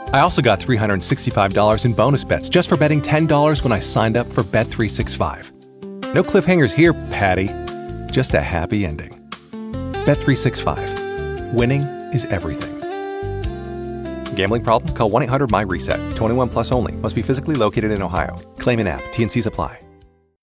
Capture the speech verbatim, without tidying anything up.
I also got three hundred sixty-five dollars in bonus bets just for betting ten dollars when I signed up for Bet three sixty-five. No cliffhangers here, Patty. Just a happy ending. Bet three sixty-five. Winning is everything. Gambling problem? Call one eight hundred M Y RESET. twenty-one plus only. Must be physically located in Ohio. Claim in app. T N Cs apply.